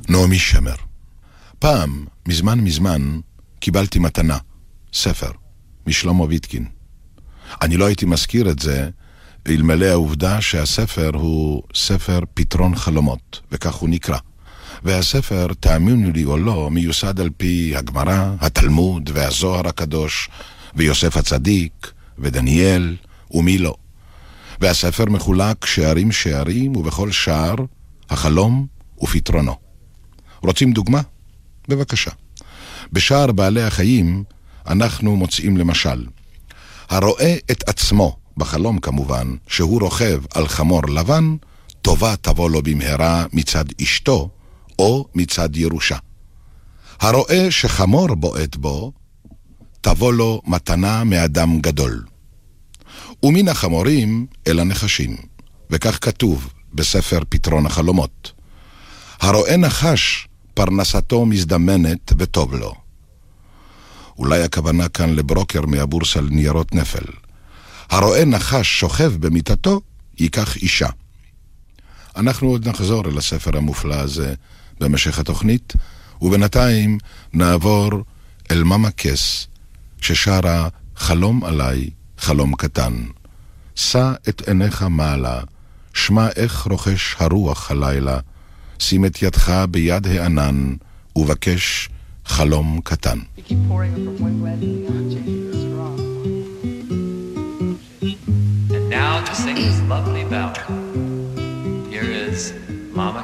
נעמי שמר. פעם, מזמן, קיבלתי מתנה, ספר, משלמה ויטקין. אני לא הייתי מזכיר את זה, אלמלא העובדה שהספר הוא ספר פתרון חלומות, וכך הוא נקרא. והספר, תאמינו לי או לא, מיוסד על פי הגמרא, התלמוד והזוהר הקדוש, ויוסף הצדיק, ודניאל, ומי לא. והספר מחולק שערים, ובכל שער החלום ופתרונו. רוצים דוגמה? בבקשה. בשער בעלי החיים אנחנו מוצאים למשל, הרואה את עצמו, בחלום כמובן, שהוא רוכב על חמור לבן, טובה תבוא לו במהרה מצד אשתו, או מצד ירושה. הרואה שחמור בועט בו, תבוא לו מתנה מאדם גדול. ומן החמורים אל הנחשים, וכך כתוב בספר פתרון החלומות. הרואה נחש, פרנסתו מזדמנת וטוב לו. אולי הכוונה כאן לברוקר מהבורסה לניירות נפל. הרואה נחש שוכב במיטתו, ייקח אישה. אנחנו עוד נחזור אל הספר המופלא הזה במשך התוכנית, ובינתיים נעבור אל ממה קס, ששרה חלום עליי, חלום קטן. שא את עיניך מעלה, שמע איך רוחש הרוח הלילה, שים את ידך ביד הענן, ובקש חלום קטן. You keep pouring it from one glass to the other.